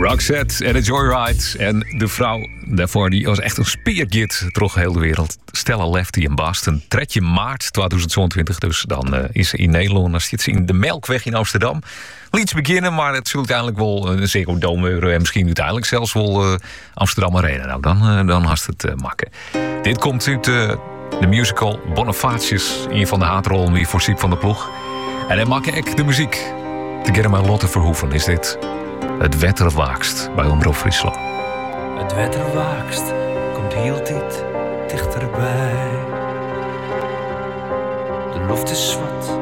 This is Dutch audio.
Roxette en de Joyride. En de vrouw daarvoor die was echt een speergit door heel de wereld. Stella Lefty in Boston. 3 maart 2022, dus dan is ze in Nederland. Dan zit ze in de Melkweg in Amsterdam. Wil iets beginnen, maar het zult uiteindelijk wel een Ziggo Dome en misschien uiteindelijk zelfs wel Amsterdam Arena. Nou, dan haast het makken. Dit komt uit de musical Bonifatius. Een van de haatrollen die voor Siep van der Ploeg. En hij maakt ik de muziek. Together met Lotte Verhoeven is dit Het Wetter Waakst bij Omroep Friesland. Het wetter waakst, komt heel tijd dichterbij. De lucht is zwart.